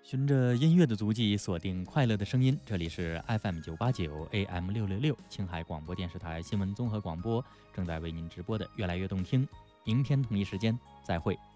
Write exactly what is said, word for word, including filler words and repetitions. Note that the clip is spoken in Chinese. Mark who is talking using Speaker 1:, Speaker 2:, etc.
Speaker 1: 循着音乐的足迹，锁定快乐的声音。这里是 F M 九八九 A M 六六六青海广播电视台新闻综合广播，正在为您直播的越来越动听。明天同一时间再会。